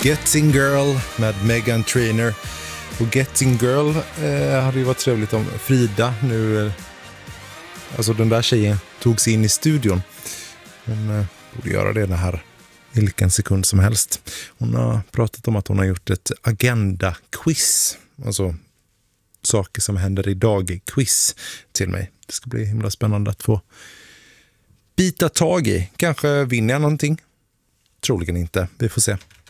Getting Girl med Meghan Trainor. Och Getting Girl hade ju varit trevligt om Frida nu, alltså den där tjejen tog sig in i studion. Hon borde göra det här vilken sekund som helst. Hon har pratat om att hon har gjort ett agenda-quiz, alltså saker som händer idag-quiz till mig. Det ska bli himla spännande att få bita tag i. Kanske vinner jag någonting. Troligen inte. Vi får se.